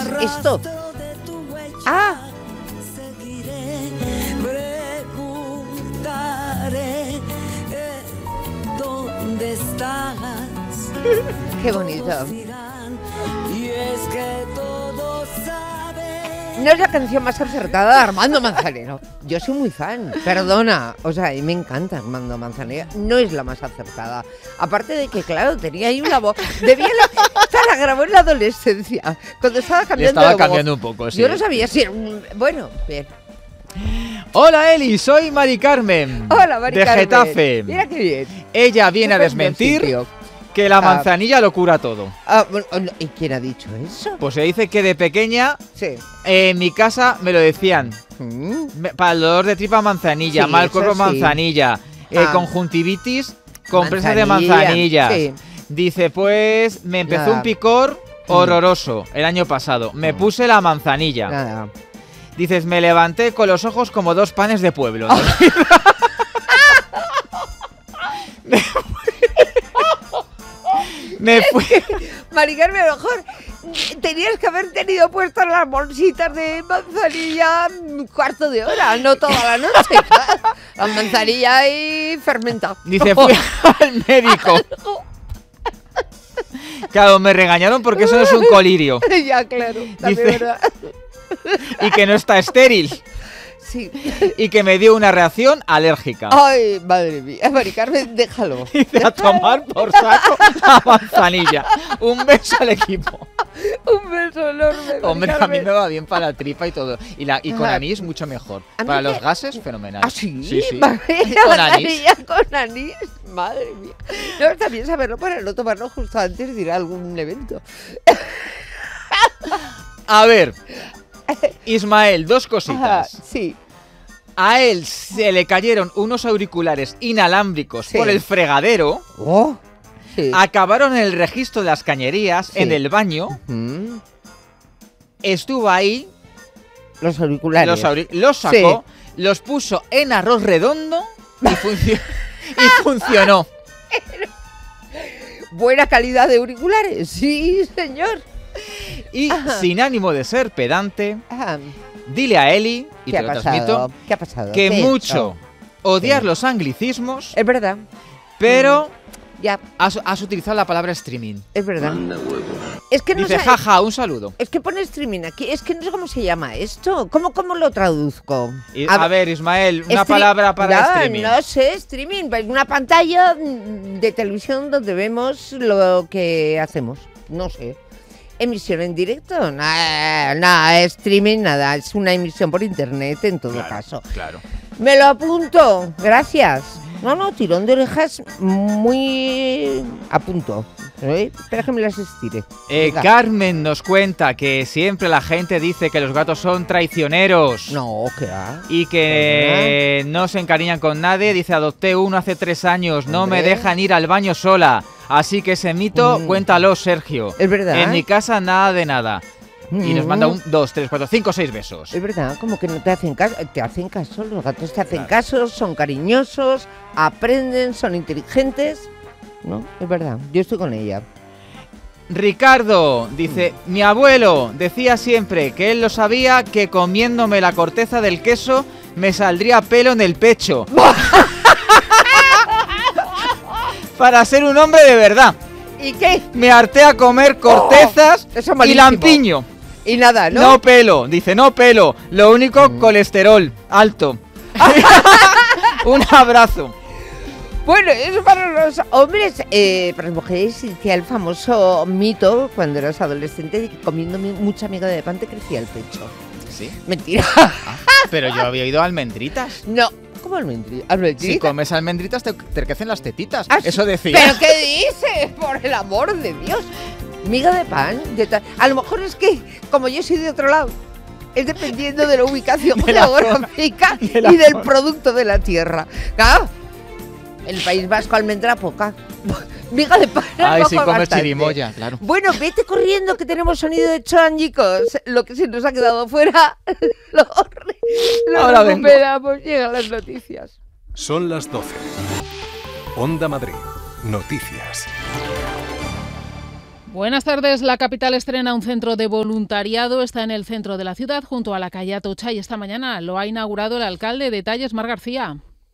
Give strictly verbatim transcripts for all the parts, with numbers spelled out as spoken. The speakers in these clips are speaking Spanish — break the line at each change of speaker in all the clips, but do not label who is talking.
esto? Ah.
¿Dónde estás?
Qué bonito.
Y es que todos saben.
No es la canción más acertada de Armando Manzanero. Yo soy muy fan, perdona. O sea, a mí me encanta Armando Manzanero. No es la más acertada. Aparte de que, claro, tenía ahí una voz. Debía la, esta la grabó en la adolescencia, cuando estaba cambiando
estaba
de voz.
cambiando un poco, sí.
Yo no sabía si era un... Bueno, bien.
Hola Eli, soy Mari Carmen.
Hola, Mari
de
Carmen.
Getafe.
Mira qué bien.
Ella viene a desmentir que la manzanilla lo cura todo.
Ah, bueno, ¿y quién ha dicho eso?
Pues se dice que de pequeña,
Sí.
eh, en mi casa me lo decían.
Mm.
Me- Para el dolor de tripa, manzanilla.
Sí,
mal cuerpo,
eso sí.
manzanilla. eh,
Ah.
Conjuntivitis, compresas de
Manzanilla,
manzanillas.
sí.
Dice, pues me empezó
Nada.
un picor horroroso el año pasado. Me puse la manzanilla.
Nada.
Dices, me levanté con los ojos como dos panes de pueblo. ¿no? Me fui.
Mari Carmen, a lo mejor tenías que haber tenido puestas las bolsitas de manzanilla un cuarto de hora, no toda la noche. Claro. La manzanilla ahí fermenta.
Dice, fui al médico. Claro, me regañaron porque eso no es un colirio.
Ya, claro. También,
Dice-
¿verdad?
Y que no está estéril.
Sí.
Y que me dio una reacción alérgica.
Ay, madre mía. Mari Carmen, déjalo.
Dice, a tomar por saco la manzanilla. Un beso al equipo.
Un beso enorme. Mari
Hombre, a mí
Carmen.
me va bien para la tripa y todo. Y, la, y con
Ajá.
anís mucho mejor.
A mí
Para
me-
los gases, fenomenal.
¿Ah, sí?
Sí, sí.
Madre mía,
Con
la
anís.
manzanilla con anís. Madre mía. No, también saberlo para no tomarlo justo antes de ir a algún evento.
A ver, Ismael, dos
Ajá,
cositas.
sí.
A él se le cayeron unos auriculares inalámbricos
Sí.
por el fregadero.
Oh, sí.
Acabaron en el registro de las cañerías,
Sí.
en el baño.
Mm,
Estuvo ahí,
los auriculares.
los, auri- los sacó, los puso en arroz redondo y, funcio- y funcionó.
Buena calidad de auriculares. Sí, señor.
Y
Ajá.
sin ánimo de ser pedante,
Ah,
dile a Eli, y
¿qué
te
ha
lo
pasado?
transmito,
¿Qué ha pasado?
que
¿Qué he
mucho
hecho?
odiar
Sí.
los anglicismos,
Es verdad.
pero
Ya,
has, has utilizado la palabra streaming.
es verdad. Es que no
Dice,
sé-
jaja, un saludo.
Es que pone streaming aquí. Es que no sé cómo se llama esto. ¿Cómo, cómo lo traduzco?
Y, a, ver, Ismael, una
Stre-
palabra para
no,
streaming.
No sé, streaming. Una pantalla mm, de televisión donde vemos lo que hacemos. No sé. Emisión en directo. Nada, nada, streaming, nada. Es una emisión por internet en todo
Claro,
caso.
Claro.
Me lo apunto. Gracias. No, no, tirón de orejas muy a punto. ¿Eh? Espera que me las estire.
Eh,
Venga.
Carmen nos cuenta que siempre la gente dice que los gatos son traicioneros.
No, ¿qué va?
Y que no se encariñan con nadie. Dice, adopté uno hace tres años, no me
Hombre.
dejan ir al baño sola. Así que ese mito,
Mm.
cuéntalo, Sergio.
Es verdad.
En mi casa nada de nada. Y nos
Mm.
manda un, dos, tres, cuatro, cinco, seis besos.
Es verdad, como que no te hacen caso. Te hacen caso, los gatos te hacen
Claro.
caso, son cariñosos, aprenden, son inteligentes. ¿No? Es verdad, yo estoy con ella.
Ricardo dice, mi abuelo decía siempre que él lo sabía, que comiéndome la corteza del queso me saldría pelo en el pecho. Para ser un hombre de verdad.
¿Y qué?
Me harté a comer cortezas
Oh, eso es
y
malísimo.
lampiño.
Y nada, ¿no?
¿no? pelo, dice, no pelo. Lo único,
Mm.
colesterol alto. Un abrazo.
Bueno, eso para los hombres, eh, para las mujeres existía el famoso mito cuando eras adolescente de que comiendo mi- mucha miga de pan te crecía el pecho.
Sí,
Mentira.
pero yo había oído almendritas.
No. ¿Cómo almendri-
Si
almendrita?
comes almendritas te, te crecen las tetitas.
Ah,
Eso decía.
¿Pero qué dices? Por el amor de Dios. Miga de pan. De ta- a lo mejor es que, como yo soy de otro lado, es dependiendo de la ubicación
De la
geográfica
zona, de la
y del
zona.
producto de la tierra. Claro, el País Vasco almendra poca. Miga de pan. a lo
Ay, sí,
mejor
comer
bastante.
chirimoya, claro.
Bueno, vete corriendo que tenemos sonido de changicos. Lo que se nos ha quedado fuera lo, re- lo
Ahora vengo.
recuperamos. Llegan las noticias.
Son las doce. Onda Madrid. Noticias. Buenas tardes. La capital estrena un centro de voluntariado. Está en el centro de la ciudad, junto a la calle Atocha, y esta mañana lo ha inaugurado el alcalde. Detalles, Mar García.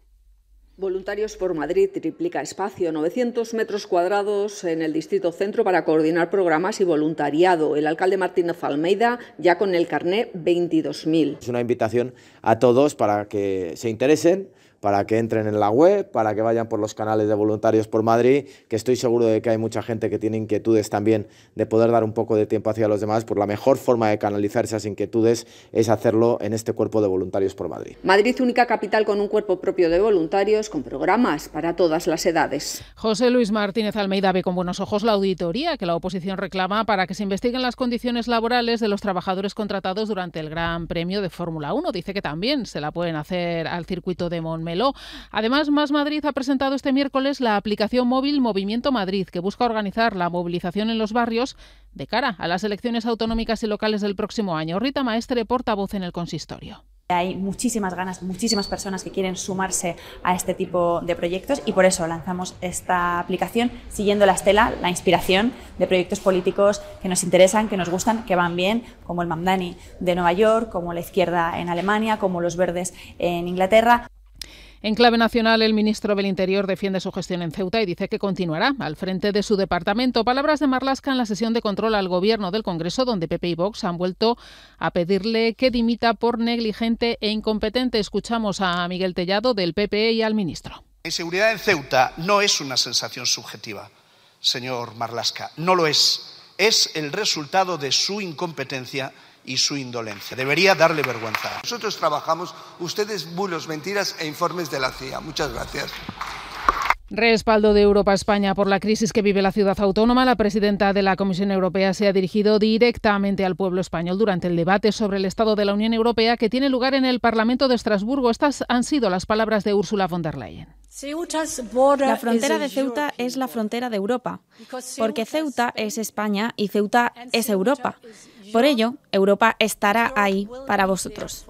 Voluntarios por Madrid triplica espacio, novecientos metros cuadrados en el distrito centro para coordinar programas y voluntariado. El alcalde Martínez Almeida ya con el carné veintidós mil.
Es una invitación a todos para que se interesen, para que entren en la web, para que vayan por los canales de Voluntarios por Madrid, que estoy seguro de que hay mucha gente que tiene inquietudes también de poder dar un poco de tiempo hacia los demás, pues la mejor forma de canalizar esas inquietudes es hacerlo en este cuerpo de Voluntarios por Madrid.
Madrid, única capital con un cuerpo propio de voluntarios, con programas para todas las edades.
José Luis Martínez Almeida ve con buenos ojos la auditoría que la oposición reclama para que se investiguen las condiciones laborales de los trabajadores contratados durante el Gran Premio de Fórmula uno. Dice que también se la pueden hacer al circuito de Montmeló. Además, Más Madrid ha presentado este miércoles la aplicación móvil Movimiento Madrid, que busca organizar la movilización en los barrios de cara a las elecciones autonómicas y locales del próximo año. Rita Maestre, portavoz en el consistorio.
Hay muchísimas ganas, muchísimas personas que quieren sumarse a este tipo de proyectos y por eso lanzamos esta aplicación siguiendo la estela, la inspiración de proyectos políticos que nos interesan, que nos gustan, que van bien, como el Mamdani de Nueva York, como la izquierda en Alemania, como los verdes en Inglaterra.
En clave nacional, el ministro del Interior defiende su gestión en Ceuta y dice que continuará al frente de su departamento. Palabras de Marlaska en la sesión de control al Gobierno del Congreso, donde P P y Vox han vuelto a pedirle que dimita por negligente e incompetente. Escuchamos a Miguel Tellado del P P y al ministro.
La inseguridad en Ceuta no es una sensación subjetiva, señor Marlaska, no lo es. Es el resultado de su incompetencia y su indolencia. Debería darle vergüenza.
Nosotros trabajamos, ustedes bulos, mentiras e informes de la C I A. Muchas gracias.
Respaldo de Europa a España por la crisis que vive la ciudad autónoma. La presidenta de la Comisión Europea se ha dirigido directamente al pueblo español durante el debate sobre el estado de la Unión Europea que tiene lugar en el Parlamento de Estrasburgo. Estas han sido las palabras de Ursula von der Leyen.
La frontera de Ceuta es la frontera de Europa, porque Ceuta es España y Ceuta es Europa. Por ello, Europa estará ahí para vosotros.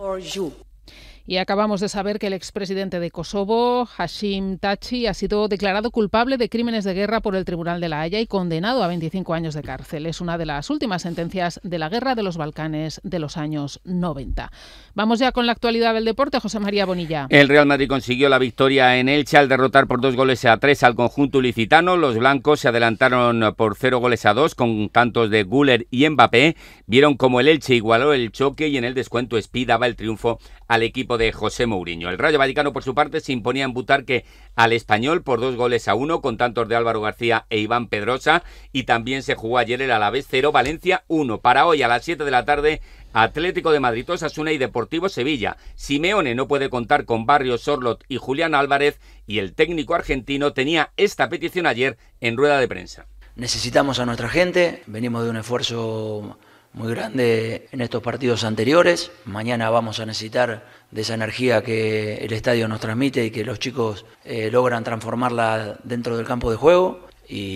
Y acabamos de saber que el expresidente de Kosovo, Hashim Thaçi, ha sido declarado culpable de crímenes de guerra por el Tribunal de La Haya y condenado a veinticinco años de cárcel. Es una de las últimas sentencias de la Guerra de los Balcanes de los años noventa. Vamos ya con la actualidad del deporte. José María Bonilla.
El Real Madrid consiguió la victoria en Elche al derrotar por dos goles a tres al conjunto ilicitano. Los blancos se adelantaron por cero goles a dos con tantos de Güler y Mbappé. Vieron como el Elche igualó el choque y en el descuento Espí daba el triunfo al equipo de José Mourinho. El Rayo Vallecano, por su parte, se imponía en Butarque al Español por dos goles a uno, con tantos de Álvaro García e Iván Pedrosa, y también se jugó ayer el Alavés cero, Valencia uno. Para hoy, a las siete de la tarde, Atlético de Madrid, Osasuna y Deportivo Sevilla. Simeone no puede contar con Barrios, Sorlot y Julián Álvarez, y el técnico argentino tenía esta petición ayer en rueda de prensa.
Necesitamos a nuestra gente, venimos de un esfuerzo muy grande en estos partidos anteriores. Mañana vamos a necesitar de esa energía que el estadio nos transmite y que los chicos eh, logran transformarla dentro del campo de juego,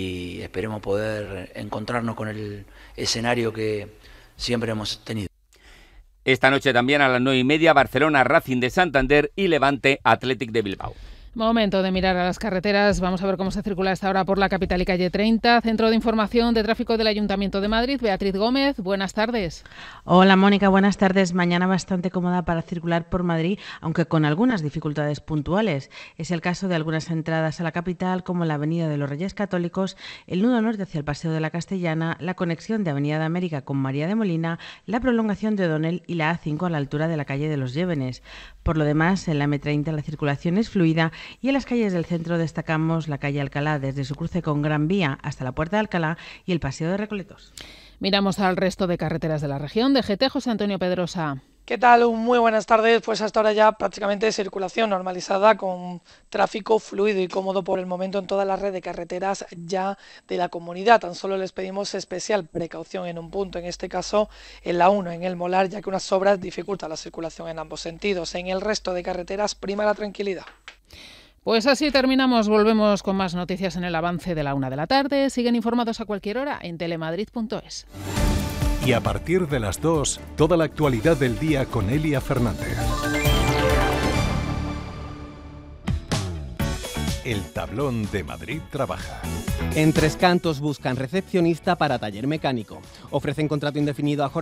y esperemos poder encontrarnos con el escenario que siempre hemos tenido.
Esta noche también a las nueve y media, Barcelona, Racing de Santander y Levante, Athletic de Bilbao.
Momento de mirar a las carreteras. Vamos a ver cómo se circula a esta hora por la capital y calle treinta. Centro de Información de Tráfico del Ayuntamiento de Madrid. Beatriz Gómez, buenas tardes.
Hola Mónica, buenas tardes. Mañana bastante cómoda para circular por Madrid, aunque con algunas dificultades puntuales. Es el caso de algunas entradas a la capital, como la Avenida de los Reyes Católicos, el nudo norte hacia el Paseo de la Castellana, la conexión de Avenida de América con María de Molina, la prolongación de O'Donnell y la A cinco a la altura de la calle de los Llévenes. Por lo demás, en la eme treinta la circulación es fluida y en las calles del centro destacamos la calle Alcalá desde su cruce con Gran Vía hasta la Puerta de Alcalá y el Paseo de Recoletos.
Miramos al resto de carreteras de la región. De G T, José Antonio Pedrosa.
¿Qué tal? Muy buenas tardes. Pues hasta ahora ya prácticamente circulación normalizada con tráfico fluido y cómodo por el momento en toda la red de carreteras ya de la comunidad. Tan solo les pedimos especial precaución en un punto, en este caso en la uno, en el Molar, ya que unas obras dificultan la circulación en ambos sentidos. En el resto de carreteras prima la tranquilidad.
Pues así terminamos. Volvemos con más noticias en el avance de la una de la tarde. Siguen informados a cualquier hora en telemadrid punto es.
Y a partir de las dos, toda la actualidad del día con Elia Fernández. El tablón de Madrid trabaja.
En Tres Cantos buscan recepcionista para taller mecánico. Ofrecen contrato indefinido a